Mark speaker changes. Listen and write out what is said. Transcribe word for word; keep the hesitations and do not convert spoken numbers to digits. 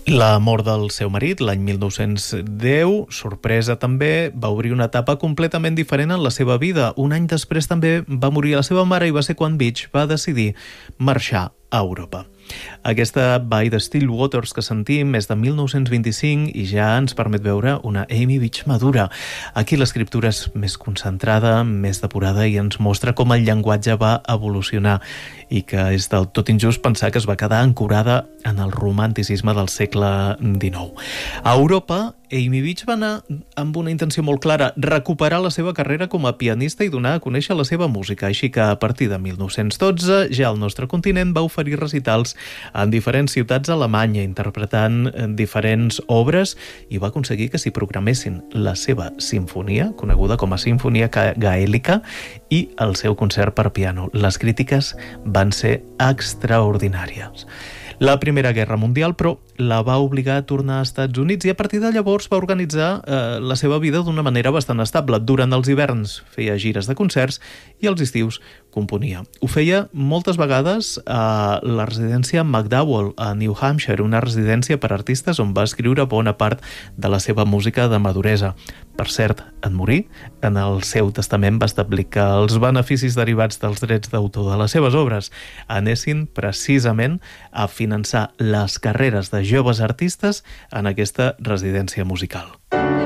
Speaker 1: La mort del seu marit, l'any mil nou-cents deu, sorpresa també, va obrir una etapa completament diferent en la seva vida. Un any després també va morir la seva mare i va ser quan Beach va decidir marxar a Europa. Aquesta By the Still Waters que sentim és de mil nou-cents vint-i-cinc i ja ens permet veure una Amy Beach madura. Aquí l'escriptura és més concentrada, més depurada i ens mostra com el llenguatge va evolucionar i que és del tot injust pensar que es va quedar ancorada en el romanticisme del segle dinou. A Europa, Amy Beach va anar amb una intenció molt clara, recuperar la seva carrera com a pianista i donar a conèixer la seva música, així que a partir de mil nou-cents dotze ja el nostre continent va oferir recitals en diferents ciutats a Alemanya, interpretant diferents obres i va aconseguir que s'hi programessin la seva sinfonia, coneguda com a Sinfonia Gaèlica, i el seu concert per piano. Les crítiques van ser extraordinàries. La Primera Guerra Mundial, però, la va obligar a tornar als Estats Units i a partir de llavors va organitzar eh, la seva vida d'una manera bastant estable. Durant els hiverns feia gires de concerts i als estius componia. Ho feia moltes vegades a la residència McDowell, a New Hampshire, una residència per artistes on va escriure bona part de la seva música de maduresa. Per cert, en morir, en el seu testament va establir que els beneficis derivats dels drets d'autor de les seves obres anessin precisament a finançar les carreres de joves artistes en aquesta residència musical.